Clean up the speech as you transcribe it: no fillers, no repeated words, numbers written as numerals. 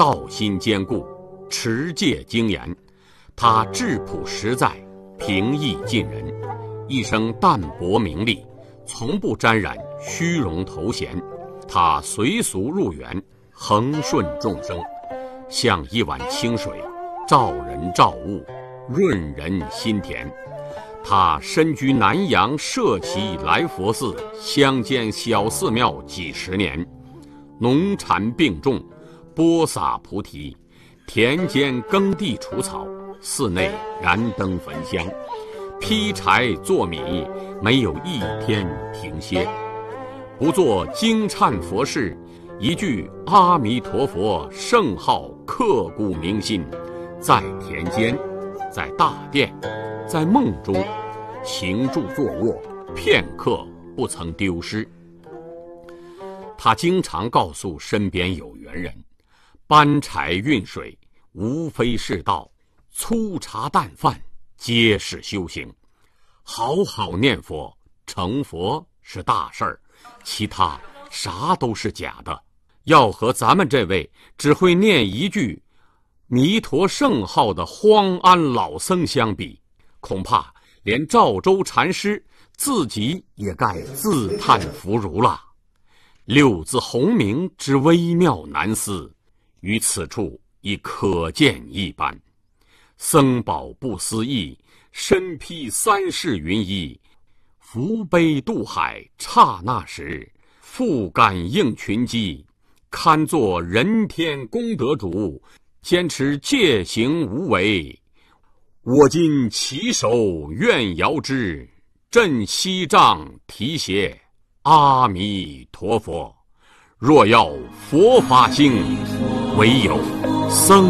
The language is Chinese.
道心坚固，持戒精严。他质朴实在，平易近人，一生淡泊名利，从不沾染虚荣头衔。他随俗入园，恒顺众生，像一碗清水，照人照物，润人心田。他身居南阳社稷来佛寺乡间小寺庙几十年，农禅并种，播撒菩提，田间耕地除草，寺内燃灯焚香，劈柴做米，没有一天停歇。不做惊忏佛事，一句阿弥陀佛圣号刻骨铭心，在田间，在大殿，在梦中，行住坐卧，片刻不曾丢失。他经常告诉身边有缘人，搬柴运水无非是道，粗茶淡饭皆是修行。好好念佛，成佛是大事儿，其他啥都是假的。要和咱们这位只会念一句弥陀圣号的荒安老僧相比，恐怕连赵州禅师自己也该自叹弗如了。六字洪名之微妙难思，于此处已可见一斑。僧宝不思议，身披三世云衣，扶悲渡海刹那时，复感应群机，堪作人天功德主，坚持戒行无为。我今起手愿遥之，振西杖提携阿弥陀佛。若要佛法兴，唯有僧